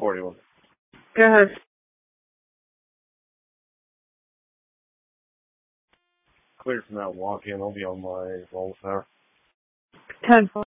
41. Go ahead. Clear from that walk-in. I'll be on my roll there. 10.